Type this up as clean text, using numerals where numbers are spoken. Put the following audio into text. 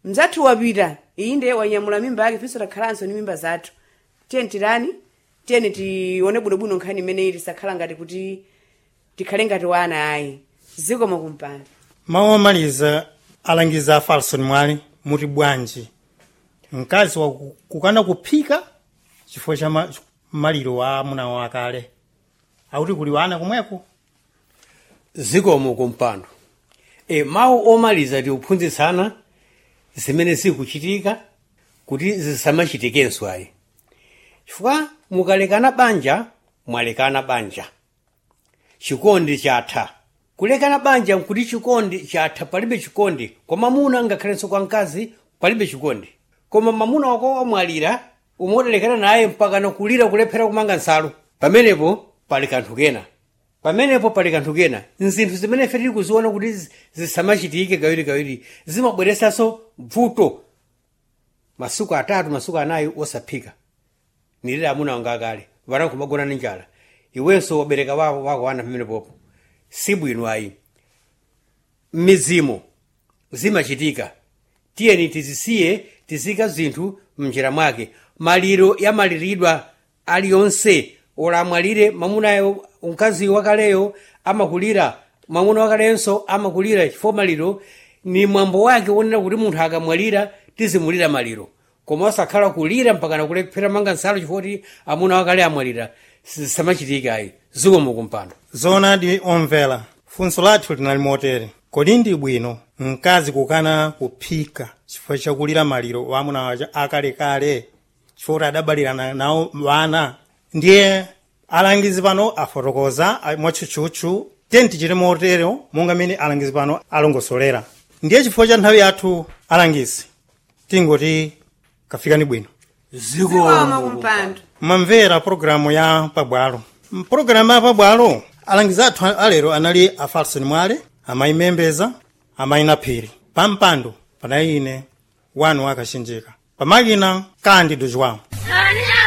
mzathu wapita inde wanyamula mimba yake finso takhalanso ni mimba zathu tiyeni tione bwinobwino nkhani imene ili sakhala ngati kuti tikhale ngati wana ayi zikomo kumpanda. mawu omaliza alangiza Falson Mwale muti bwanji mkazi wakukana kuphika chifukwa cha maliro wa amuna wakale auti kuli wana kumweko. Zikomo kumpando. Mawu omaliza tiuphunzitsana zimene zikuchitika kuti zisamachitikenso ayi. Chifukwa mukalekana banja mwalekana banja, chikondi chatha. Kulekana banja nkuti chikondi chatha, palibe chikondi kwa mamuna ngakhalenso kwa mkazi palibe chikondi. Koma mamuna wako wamwalira umotelekana naye mpaka nakulira kulephera kumanga nsalu, pamenepo pali kanthu kena. Nzinthu zimene ife tili kuziona kuti zisamachitike kawirikawiri zimabweresanso vuto masuku 3 masuku 4 osaphika. Nilira amuna wanga akale vana kumagona ndi njala, iwenso wabereka wako wana pamene popo sibwino ayi. Mizimo zimachitika, tiyeni tizisiye tizika zinthu mnjira mwake. Maliro yamaliridwa aliyonse, olamwalire mamunayo mkazi wakaleyo amakulira, mamuna wakalenso amakulira, chifukwa maliro ni mwambo wake wonena kuti munthu akamwalira tizimulira maliro. Koma osakhala kulira mpaka nakulephera manga nsalu chifukwa amuna wakale amwalira samachitika ayi. Zikomo kumpando. Zoonadi omvera, funso lathu linali motere: kodi ndi bwino mkazi kukana kuphika chifukwa chakulira maliro wa amuna akalekale chifukwa adabalirana nawo wana? Ndiye alangizi pano afotokoza mwatchutchutchu, tenti chiri motero monga mene alangizi pano alongosolera. Ndiye chifukwa cha nthawi yathu alangizi tingoti kafikani bwino. Zikomo kumpando. Mamvera programu ya Pabwalo. Mpulogalamu ya Pabwalo alangizi athu alero anali a Falson Mwale, amayi Membeza, amayi Naphiri. Pampando panali ine wanu wakachenjeka, pamakina Kandi Dojwamu.